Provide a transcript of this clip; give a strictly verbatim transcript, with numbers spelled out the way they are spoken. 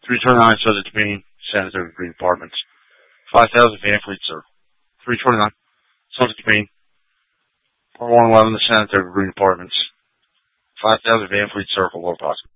three twenty-nine Subject to Main, Sanitary Green Apartments. five thousand Van Fleet Circle. three twenty-nine Subject to Main, one eleven The Sanitary Green Apartments. five thousand Van Fleet Circle, Lower Possible.